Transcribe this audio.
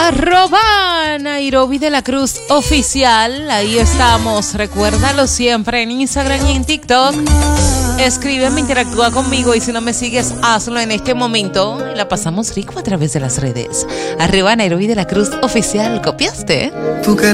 @Nairobi de la Cruz Oficial. Ahí estamos. Recuérdalo siempre en Instagram y en TikTok. Escríbeme, interactúa conmigo y si no me sigues, hazlo en este momento. La pasamos rico a través de las redes. @Nairobi de la Cruz Oficial. ¿Copiaste? Tu